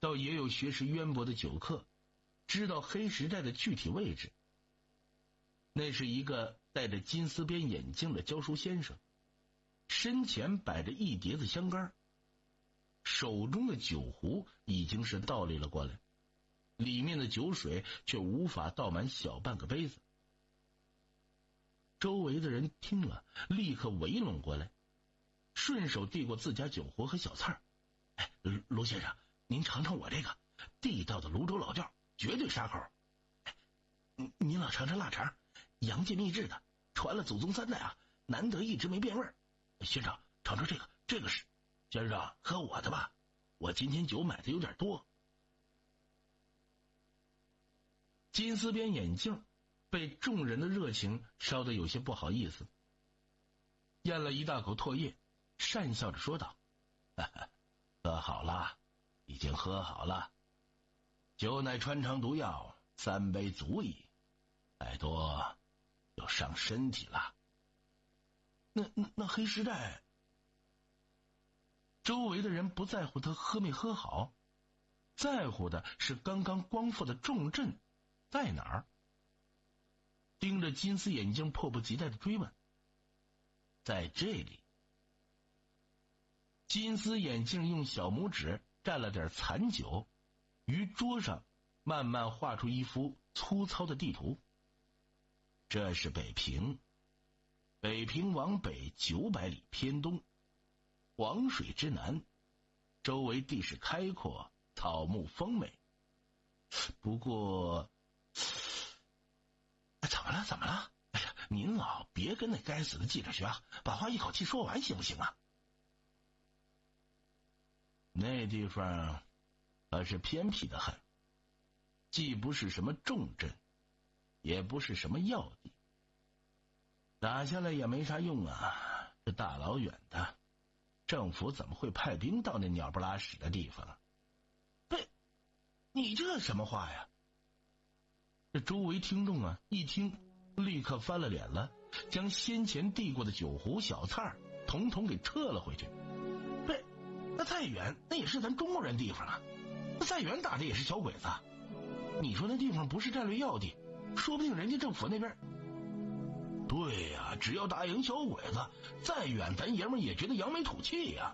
倒也有学识渊博的酒客知道黑石寨的具体位置。那是一个戴着金丝边眼镜的教书先生，身前摆着一碟子香干，手中的酒壶已经是倒立了过来，里面的酒水却无法倒满小半个杯子。周围的人听了立刻围拢过来，顺手递过自家酒壶和小菜。卢先生，您尝尝我这个地道的泸州老窖，绝对杀口。您老尝尝腊肠，杨家秘制的，传了祖宗3代啊，难得一直没变味儿。先生，尝尝这个是。先生，喝我的吧，我今天酒买的有点多。金丝边眼镜被众人的热情烧得有些不好意思，咽了一大口唾液，讪笑着说道：喝好了，已经喝好了，酒乃穿肠毒药，3杯足矣，再多就伤身体了。那黑石寨，周围的人不在乎他喝没喝好，在乎的是刚刚光复的重镇在哪儿。盯着金丝眼镜迫不及待的追问：在这里。金丝眼镜用小拇指蘸了点残酒，于桌上慢慢画出一幅粗糙的地图。这是北平，北平往北900里偏东，黄水之南，周围地势开阔，草木丰美。不过怎么了？哎呀，您老别跟那该死的记者学啊，把话一口气说完行不行啊？那地方可是偏僻的很，既不是什么重镇，也不是什么要地，打下来也没啥用啊，这大老远的，政府怎么会派兵到那鸟不拉屎的地方啊？对，你这什么话呀？这周围听众啊一听，立刻翻了脸了，将先前递过的酒壶小菜统统给撤了回去。对，那再远那也是咱中国人地方啊，那再远打的也是小鬼子。你说那地方不是战略要地，说不定人家政府那边。对呀，只要打赢小鬼子，再远咱爷们也觉得扬眉吐气呀。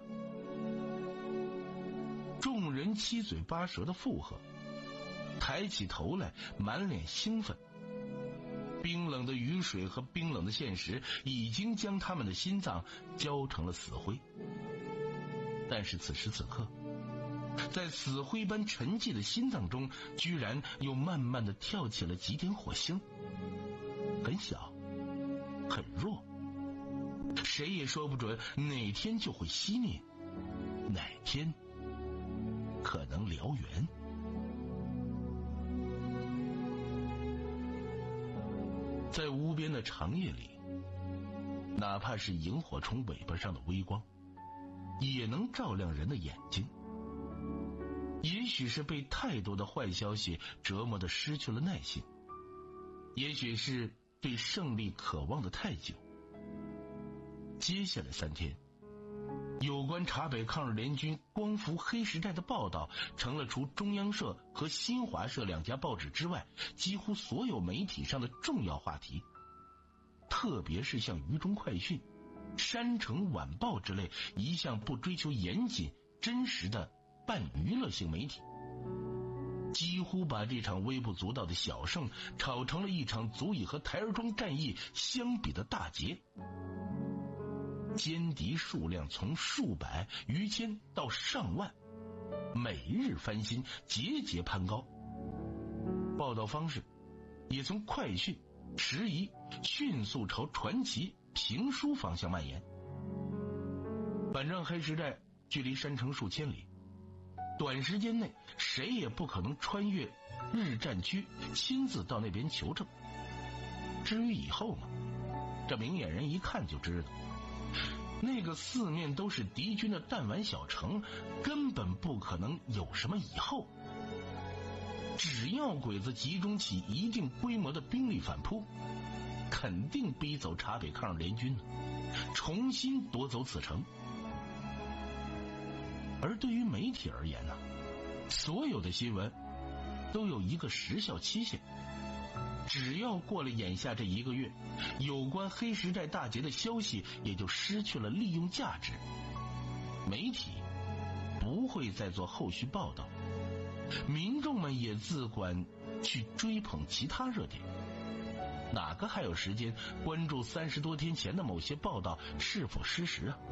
众人七嘴八舌的附和，抬起头来满脸兴奋。冰冷的雨水和冰冷的现实已经将他们的心脏浇成了死灰。但是此时此刻，在死灰般沉寂的心脏中，居然又慢慢地跳起了几点火星，很小很弱，谁也说不准哪天就会熄灭，哪天可能燎原。在无边的长夜里，哪怕是萤火虫尾巴上的微光，也能照亮人的眼睛。也许是被太多的坏消息折磨得失去了耐心，也许是对胜利渴望的太久。接下来3天，有关察北抗日联军光复黑石寨的报道成了除中央社和新华社2家报纸之外几乎所有媒体上的重要话题。特别是像渝中快讯、山城晚报之类一向不追求严谨真实的半娱乐性媒体，几乎把这场微不足道的小胜炒成了一场足以和台儿庄战役相比的大捷。歼敌数量从数百余千到上万，每日翻新，节节攀高。报道方式也从快讯、迟疑迅速朝传奇、评书方向蔓延。反正黑石寨距离山城数千里，短时间内谁也不可能穿越日战区亲自到那边求证。至于以后嘛，这明眼人一看就知道，那个四面都是敌军的弹丸小城根本不可能有什么以后。只要鬼子集中起一定规模的兵力反扑，肯定逼走察北抗日联军，重新夺走此城。而对于媒体而言呢， 所有的新闻都有一个时效期限，只要过了眼下这1个月，有关黑石寨大捷的消息也就失去了利用价值，媒体不会再做后续报道，民众们也自管去追捧其他热点，哪个还有时间关注30多天前的某些报道是否失实啊？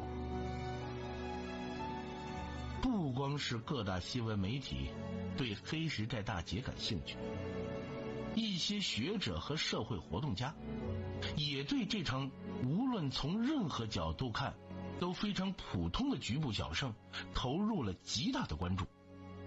不光是各大新闻媒体对黑石寨大捷感兴趣，一些学者和社会活动家也对这场无论从任何角度看都非常普通的局部小胜投入了极大的关注。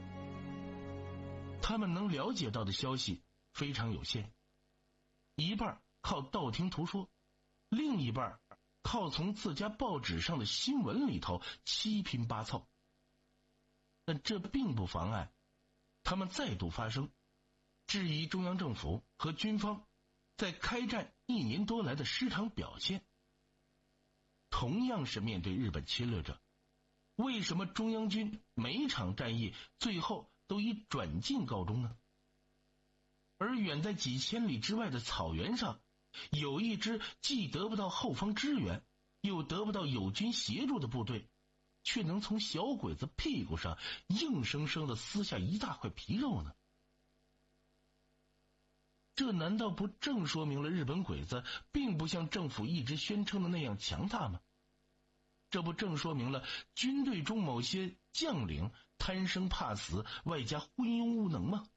他们能了解到的消息非常有限，一半靠道听途说，另一半靠从自家报纸上的新闻里头七拼八凑。但这并不妨碍他们再度发声，质疑中央政府和军方在开战1年多来的失常表现。同样是面对日本侵略者，为什么中央军每场战役最后都以转进告终呢？而远在几千里之外的草原上，有一支既得不到后方支援又得不到友军协助的部队，却能从小鬼子屁股上硬生生地撕下一大块皮肉呢？这难道不正说明了日本鬼子并不像政府一直宣称的那样强大吗？这不正说明了军队中某些将领贪生怕死，外加昏庸无能吗？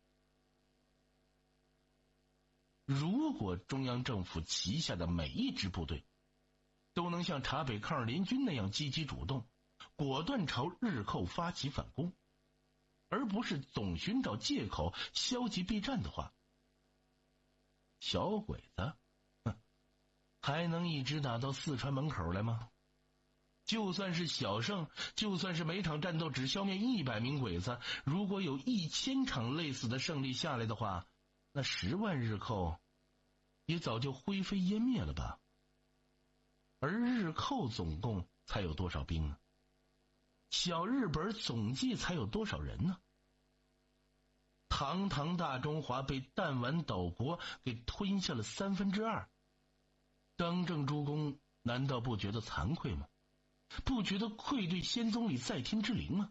如果中央政府旗下的每一支部队都能像察北抗日联军那样积极主动，果断朝日寇发起反攻，而不是总寻找借口消极避战的话，小鬼子还能一直打到四川门口来吗？就算是小胜，就算是每场战斗只消灭100名鬼子，如果有1000场类似的胜利下来的话，那10万日寇也早就灰飞烟灭了吧？而日寇总共才有多少兵呢？小日本总计才有多少人呢？堂堂大中华被弹丸岛国给吞下了2/3，当政诸公难道不觉得惭愧吗？不觉得愧对先总理在天之灵吗？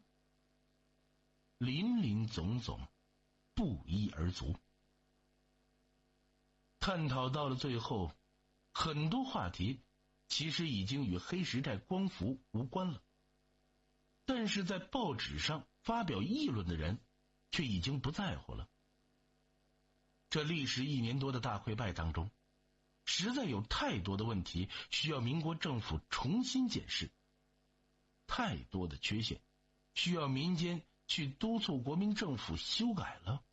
林林总总，不一而足。探讨到了最后，很多话题其实已经与黑石寨光复无关了，但是在报纸上发表议论的人却已经不在乎了。这历时1年多的大溃败当中，实在有太多的问题需要民国政府重新检视，太多的缺陷需要民间去督促国民政府修改了。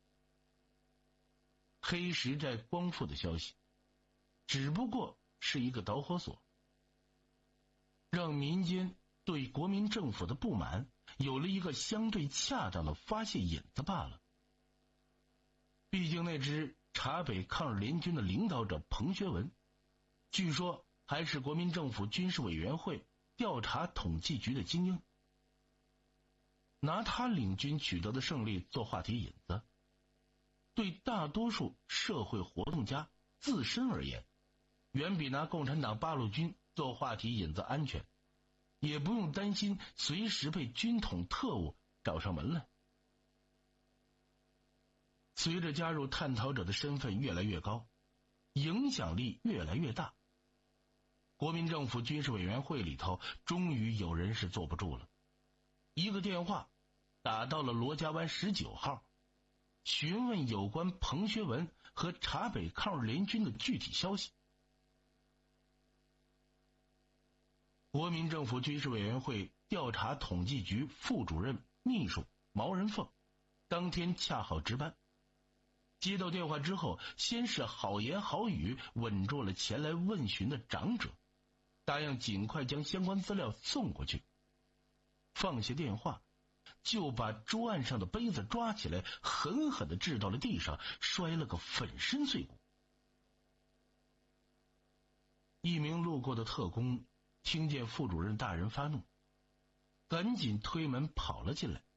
黑石寨光复的消息只不过是一个导火索，让民间对国民政府的不满有了一个相对恰当的发泄引子罢了。毕竟那支察北抗日联军的领导者彭学文，据说还是国民政府军事委员会调查统计局的精英，拿他领军取得的胜利做话题引子，对大多数社会活动家自身而言，远比拿共产党八路军做话题引子安全，也不用担心随时被军统特务找上门来。随着加入探讨者的身份越来越高，影响力越来越大，国民政府军事委员会里头终于有人是坐不住了，一个电话打到了罗家湾19号，询问有关彭学文和察北抗日联军的具体消息。国民政府军事委员会调查统计局副主任秘书毛人凤当天恰好值班，接到电话之后，先是好言好语稳住了前来问询的长者，答应尽快将相关资料送过去。放下电话，就把桌案上的杯子抓起来，狠狠地掷到了地上，摔了个粉身碎骨。一名路过的特工听见副主任大人发怒，赶紧推门跑了进来，